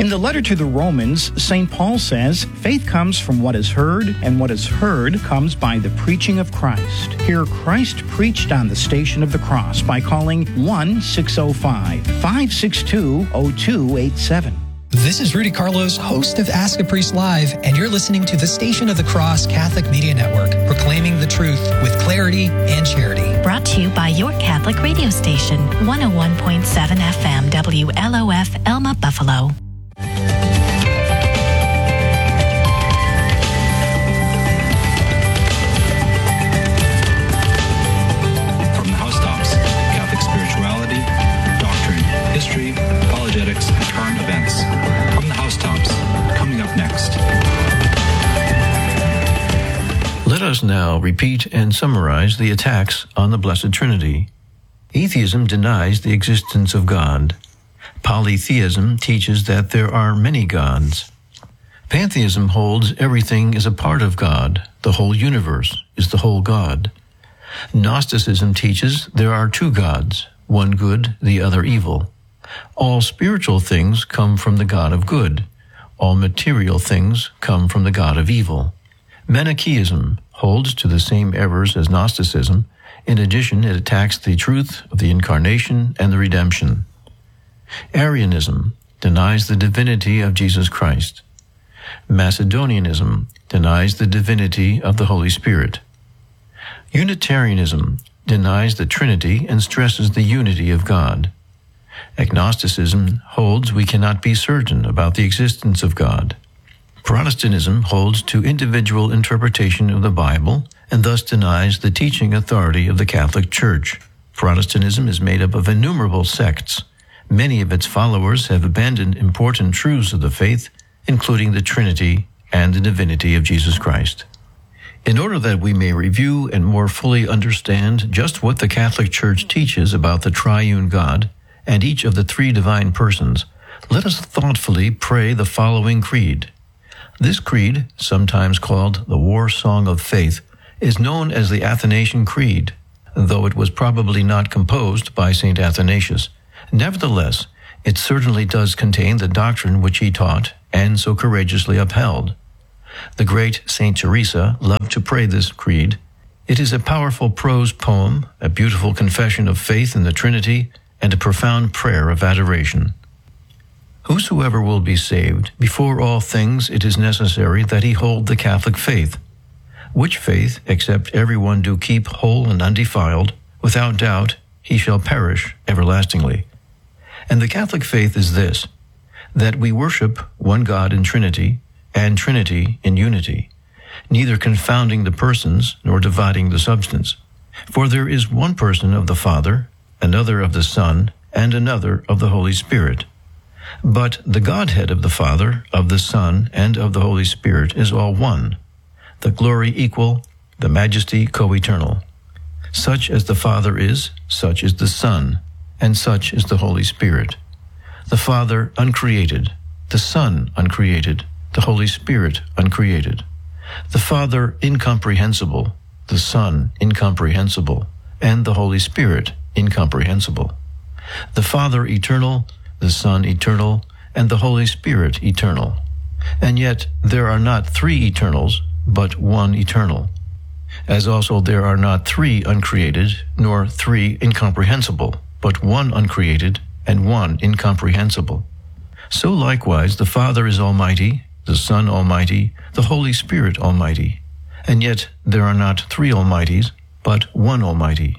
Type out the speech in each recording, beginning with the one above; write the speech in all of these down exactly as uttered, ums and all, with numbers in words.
In the letter to the Romans, Saint Paul says, faith comes from what is heard, and what is heard comes by the preaching of Christ. Here, Christ preached on the Station of the Cross by calling one six zero five, five six two, zero two eight seven. This is Rudy Carlos, host of Ask a Priest Live, and you're listening to the Station of the Cross Catholic Media Network, proclaiming the truth with clarity and charity. Brought to you by your Catholic radio station, one oh one point seven F M W L O F, Elma, Buffalo. From the housetops, Catholic spirituality, doctrine, history, apologetics, and current events. From the housetops, coming up next. Let us now repeat and summarize the attacks on the Blessed Trinity. Atheism denies the existence of God. Polytheism teaches that there are many gods. Pantheism holds everything is a part of God. The whole universe is the whole God. Gnosticism teaches there are two gods, one good, the other evil. All spiritual things come from the God of good. All material things come from the God of evil. Manichaeism holds to the same errors as Gnosticism. In addition, it attacks the truth of the Incarnation and the redemption. Arianism denies the divinity of Jesus Christ. Macedonianism denies the divinity of the Holy Spirit. Unitarianism denies the Trinity and stresses the unity of God. Agnosticism holds we cannot be certain about the existence of God. Protestantism holds to individual interpretation of the Bible and thus denies the teaching authority of the Catholic Church. Protestantism is made up of innumerable sects. Many of its followers have abandoned important truths of the faith, including the Trinity and the divinity of Jesus Christ. In order that we may review and more fully understand just what the Catholic Church teaches about the triune God and each of the three divine persons, let us thoughtfully pray the following creed. This creed, sometimes called the War Song of Faith, is known as the Athanasian Creed, though it was probably not composed by Saint Athanasius. Nevertheless, it certainly does contain the doctrine which he taught and so courageously upheld. The great Saint Teresa loved to pray this creed. It is a powerful prose poem, a beautiful confession of faith in the Trinity, and a profound prayer of adoration. Whosoever will be saved, before all things it is necessary that he hold the Catholic faith, which faith, except everyone do keep whole and undefiled, without doubt he shall perish everlastingly. And the Catholic faith is this, that we worship one God in Trinity, and Trinity in unity, neither confounding the persons nor dividing the substance. For there is one person of the Father, another of the Son, and another of the Holy Spirit. But the Godhead of the Father, of the Son, and of the Holy Spirit is all one, the glory equal, the majesty co-eternal. Such as the Father is, such is the Son, and such is the Holy Spirit. The Father uncreated, the Son uncreated, the Holy Spirit uncreated. The Father incomprehensible, the Son incomprehensible, and the Holy Spirit incomprehensible. The Father eternal, the Son eternal, and the Holy Spirit eternal. And yet there are not three eternals, but one eternal. As also there are not three uncreated, nor three incomprehensible, but one uncreated and one incomprehensible. So likewise the Father is almighty, the Son almighty, the Holy Spirit almighty. And yet there are not three almighties, but one almighty.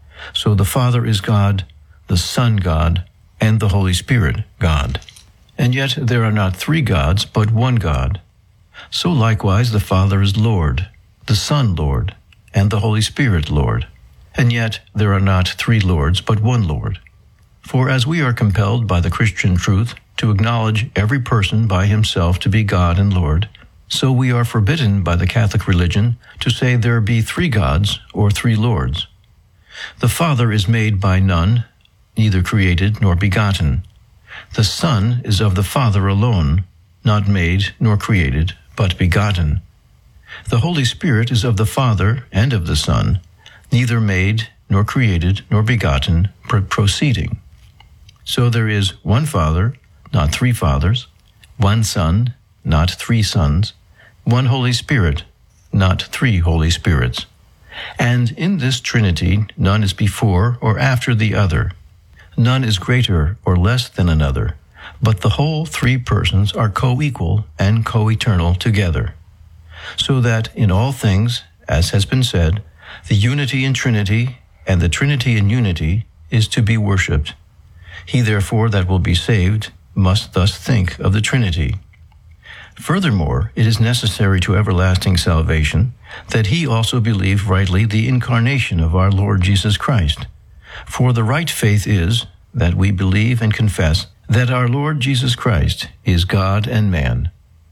So the Father is God, the Son God, and the Holy Spirit God. And yet there are not three gods, but one God. So likewise the Father is Lord, the Son Lord, and the Holy Spirit Lord. And yet there are not three Lords, but one Lord. For as we are compelled by the Christian truth to acknowledge every person by himself to be God and Lord, so we are forbidden by the Catholic religion to say there be three gods or three Lords. The Father is made by none, neither created nor begotten. The Son is of the Father alone, not made nor created, but begotten. The Holy Spirit is of the Father and of the Son, neither made nor created nor begotten, but proceeding. So there is one Father, not three fathers, one Son, not three sons, one Holy Spirit, not three Holy Spirits. And in this Trinity, none is before or after the other. None is greater or less than another, but the whole three persons are co-equal and co-eternal together. So that in all things, as has been said, the unity in Trinity and the Trinity in unity is to be worshipped. He therefore that will be saved must thus think of the Trinity. Furthermore, it is necessary to everlasting salvation that he also believe rightly the incarnation of our Lord Jesus Christ. For the right faith is that we believe and confess that our Lord Jesus Christ is God and man,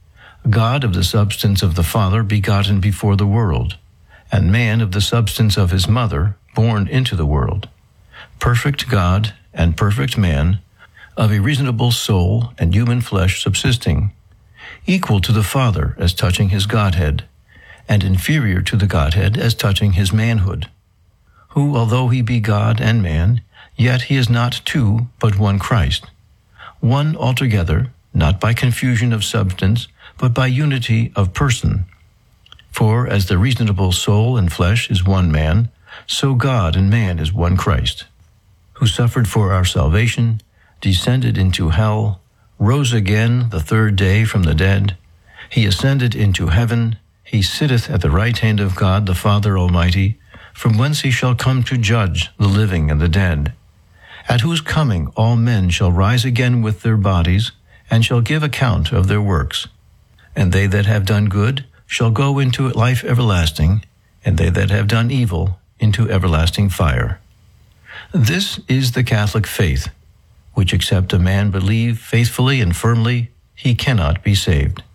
God of the substance of the Father begotten before the world, and man of the substance of his mother born into the world, perfect God and perfect man, of a reasonable soul and human flesh subsisting, equal to the Father as touching his Godhead, and inferior to the Godhead as touching his manhood, who, although he be God and man, yet he is not two, but one Christ, one altogether, not by confusion of substance, but by unity of person. For as the reasonable soul and flesh is one man, so God and man is one Christ, who suffered for our salvation, descended into hell, rose again the third day from the dead. He ascended into heaven. He sitteth at the right hand of God the Father Almighty, from whence he shall come to judge the living and the dead, at whose coming all men shall rise again with their bodies, and shall give account of their works. And they that have done good shall go into life everlasting, and they that have done evil into everlasting fire. This is the Catholic faith, which except a man believe faithfully and firmly, he cannot be saved.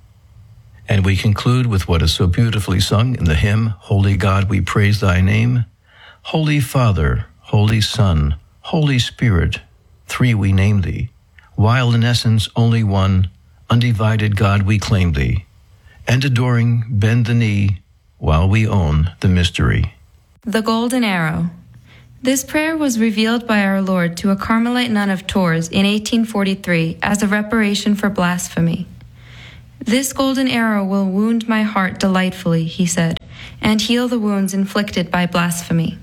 And we conclude with what is so beautifully sung in the hymn, Holy God, we praise thy name. Holy Father, Holy Son, Holy Spirit, three we name thee, while in essence only one, undivided God we claim thee, and adoring bend the knee, while we own the mystery. The Golden Arrow. This prayer was revealed by our Lord to a Carmelite nun of Tours in eighteen forty-three as a reparation for blasphemy. This golden arrow will wound my heart delightfully, he said, and heal the wounds inflicted by blasphemy.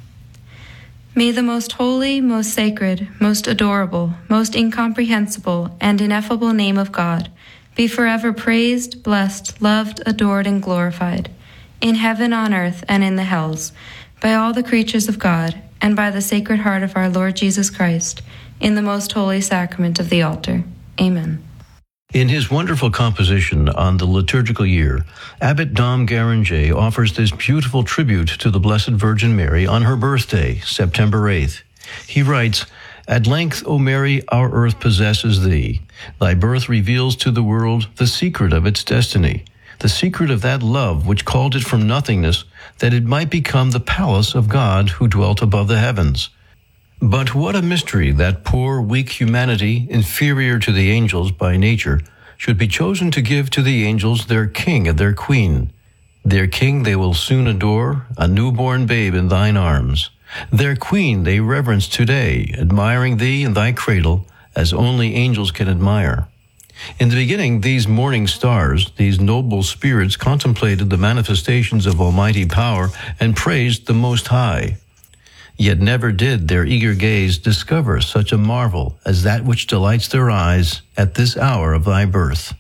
May the most holy, most sacred, most adorable, most incomprehensible, and ineffable name of God be forever praised, blessed, loved, adored, and glorified, in heaven, on earth, and in the hells, by all the creatures of God, and by the Sacred Heart of our Lord Jesus Christ, in the most holy sacrament of the altar. Amen. In his wonderful composition on the liturgical year, Abbot Dom Guéranger offers this beautiful tribute to the Blessed Virgin Mary on her birthday, September eighth. He writes, At length, O Mary, our earth possesses thee. Thy birth reveals to the world the secret of its destiny, the secret of that love which called it from nothingness, that it might become the palace of God who dwelt above the heavens. But what a mystery that poor, weak humanity, inferior to the angels by nature, should be chosen to give to the angels their king and their queen. Their king they will soon adore, a newborn babe in thine arms. Their queen they reverence today, admiring thee in thy cradle, as only angels can admire. In the beginning, these morning stars, these noble spirits, contemplated the manifestations of almighty power and praised the Most High. Yet never did their eager gaze discover such a marvel as that which delights their eyes at this hour of thy birth.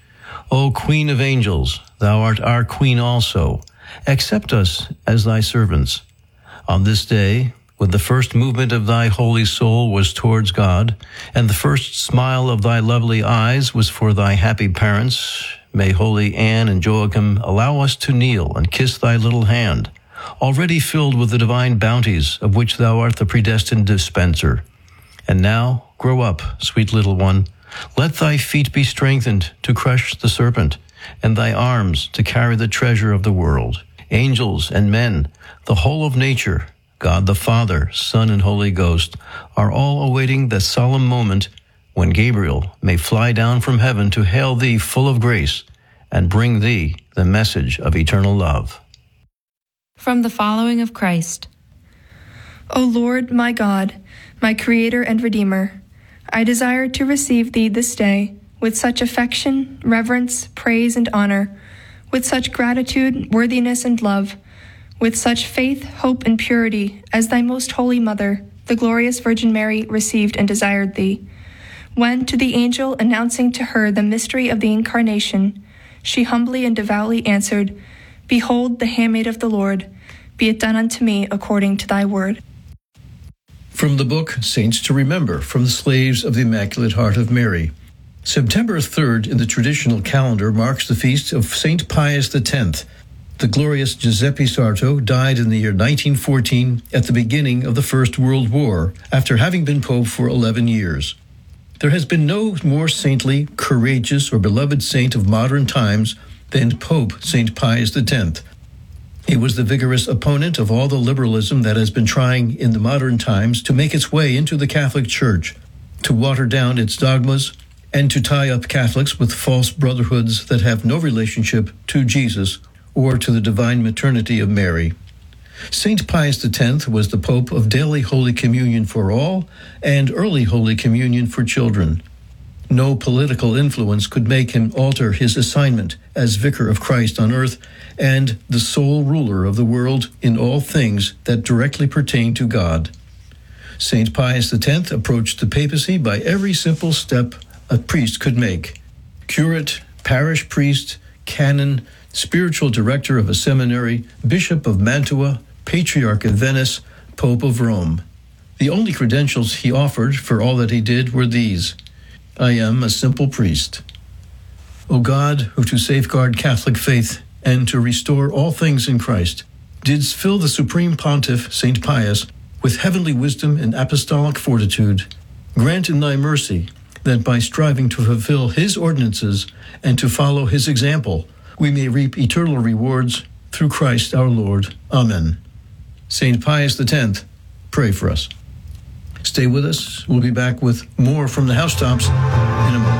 O Queen of angels, thou art our Queen also. Accept us as thy servants. On this day, when the first movement of thy holy soul was towards God, and the first smile of thy lovely eyes was for thy happy parents, may holy Anne and Joachim allow us to kneel and kiss thy little hand, already filled with the divine bounties of which thou art the predestined dispenser. And now, grow up, sweet little one. Let thy feet be strengthened to crush the serpent, and thy arms to carry the treasure of the world. Angels and men, the whole of nature, God the Father, Son, and Holy Ghost, are all awaiting the solemn moment when Gabriel may fly down from heaven to hail thee full of grace and bring thee the message of eternal love. From the Following of Christ. O Lord, my God, my Creator and Redeemer, I desire to receive thee this day with such affection, reverence, praise, and honor, with such gratitude, worthiness, and love, with such faith, hope, and purity, as thy most holy mother, the glorious Virgin Mary, received and desired thee. When, to the angel announcing to her the mystery of the Incarnation, she humbly and devoutly answered, Behold, the handmaid of the Lord, be it done unto me according to thy word. From the book Saints to Remember, from the Slaves of the Immaculate Heart of Mary. September third in the traditional calendar marks the feast of Saint Pius the Tenth. The glorious Giuseppe Sarto died in the year nineteen fourteen at the beginning of the First World War, after having been pope for eleven years. There has been no more saintly, courageous, or beloved saint of modern times than Pope Saint Pius the Tenth. He was the vigorous opponent of all the liberalism that has been trying in the modern times to make its way into the Catholic Church, to water down its dogmas, and to tie up Catholics with false brotherhoods that have no relationship to Jesus or to the divine maternity of Mary. Saint Pius the Tenth was the Pope of daily Holy Communion for all and early Holy Communion for children. No political influence could make him alter his assignment as Vicar of Christ on earth and the sole ruler of the world in all things that directly pertain to God. Saint Pius the Tenth approached the papacy by every simple step a priest could make: curate, parish priest, canon, spiritual director of a seminary, bishop of Mantua, patriarch of Venice, Pope of Rome. The only credentials he offered for all that he did were these: I am a simple priest. O God, who to safeguard Catholic faith and to restore all things in Christ, didst fill the Supreme Pontiff, Saint Pius, with heavenly wisdom and apostolic fortitude, grant in thy mercy that by striving to fulfill his ordinances and to follow his example, we may reap eternal rewards through Christ our Lord. Amen. Saint Pius the Tenth, pray for us. Stay with us. We'll be back with more from the housetops in a moment.